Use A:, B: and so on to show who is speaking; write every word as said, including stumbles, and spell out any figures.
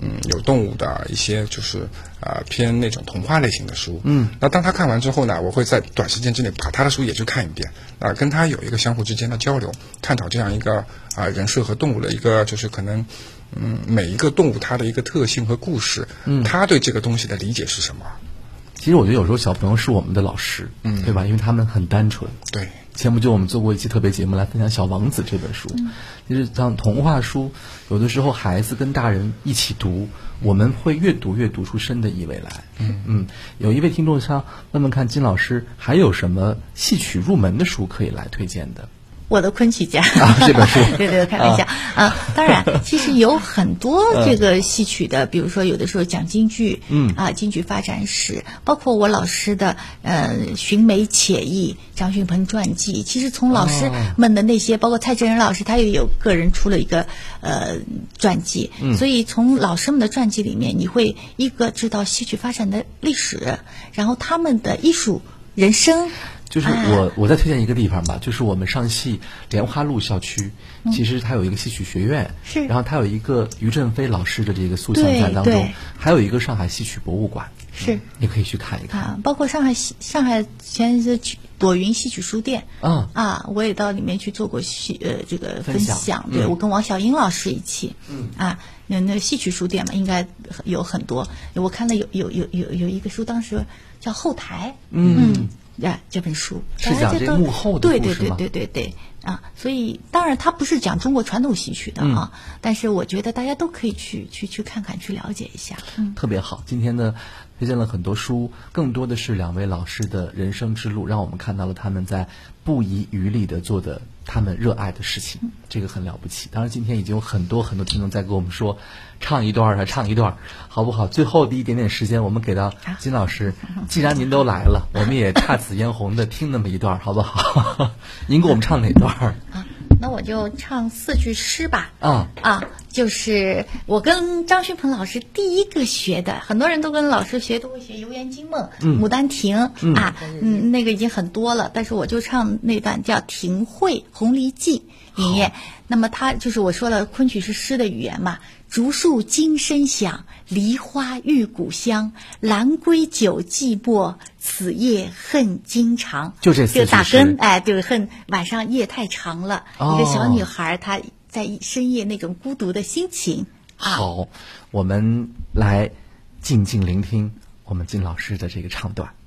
A: 嗯有动物的一些就是呃偏那种童话类型的书。嗯，那当他看完之后呢，我会在短时间之内把他的书也去看一遍，啊、呃，跟他有一个相互之间的交流，探讨这样一个啊、呃、人设和动物的一个就是可能嗯每一个动物它的一个特性和故事，嗯，他对这个东西的理解是什么。
B: 其实我觉得有时候小朋友是我们的老师，
A: 嗯，
B: 对吧？因为他们很单纯。
A: 对，
B: 前不久我们做过一期特别节目来分享《小王子》这本书。嗯，其实像童话书，有的时候孩子跟大人一起读，我们会越读越读出深的意味来。嗯嗯，有一位听众想问问看金老师还有什么戏曲入门的书可以来推荐的？
C: 我的昆曲家、
B: 啊、这本书
C: 对对，开玩笑 啊, 啊。当然，其实有很多这个戏曲的，比如说有的时候讲京剧，嗯啊，京剧发展史，包括我老师的呃《寻梅且意》张勋鹏传记。其实从老师们的那些，包括蔡振仁老师，他也有个人出了一个呃传记，嗯、所以从老师们的传记里面，你会一个知道戏曲发展的历史，然后他们的艺术人生。
B: 就是我我再推荐一个地方吧，就是我们上戏莲花路校区，嗯、其实它有一个戏曲学院，
C: 是，
B: 然后它有一个于振飞老师的这个塑像在当中，还有一个上海戏曲博物馆，
C: 是，
B: 你可以去看一看。
C: 啊，包括上海上海前是朵云戏曲书店，啊啊，我也到里面去做过戏呃这个分享，
B: 分享
C: 对、
B: 嗯、
C: 我跟王小英老师一起，嗯啊，那那戏曲书店嘛，应该有很多，我看了有有有有有一个书，当时叫后台，嗯。嗯啊，这本书
B: 是讲这幕后的故事吗？
C: 对对对对对对啊！所以当然它不是讲中国传统戏曲的啊，嗯、但是我觉得大家都可以去去去看看，去了解一下。嗯，
B: 特别好。今天呢，推荐了很多书，更多的是两位老师的人生之路，让我们看到了他们在不遗余力的做的他们热爱的事情，嗯、这个很了不起。当然，今天已经有很多很多听众在跟我们说，唱一段啊，唱一段，好不好？最后的一点点时间，我们给到金老师。既然您都来了，我们也姹紫嫣红的听那么一段，好不好？您给我们唱哪段？
C: 啊，那我就唱四句诗吧。
B: 啊
C: 啊，就是我跟张勋鹏老师第一个学的，很多人都跟老师学，都会学《游园惊梦》嗯、《牡丹亭》嗯、啊，嗯，那个已经很多了，但是我就唱那段叫《庭会红梨记》里面。那么它就是我说了，昆曲是诗的语言嘛。竹树惊声响，梨花郁古香。兰归酒寂寞，此夜恨经长。
B: 就这四句诗，
C: 就打根，哎，就是恨晚上夜太长了。哦、一个小女孩，她在深夜那种孤独的心情。啊、
B: 好，我们来静静聆听我们金老师的这个唱段。